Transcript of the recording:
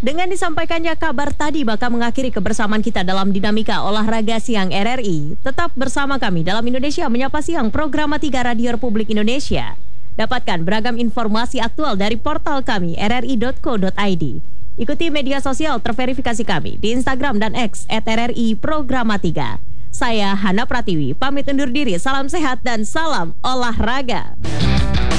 Dengan disampaikannya kabar tadi bakal mengakhiri kebersamaan kita dalam dinamika olahraga siang RRI. Tetap bersama kami dalam Indonesia Menyapa Siang program 3 Radio Republik Indonesia. Dapatkan beragam informasi aktual dari portal kami rri.co.id. Ikuti media sosial terverifikasi kami di Instagram dan X @RRI Programa 3. Saya Hana Pratiwi, pamit undur diri, salam sehat dan salam olahraga.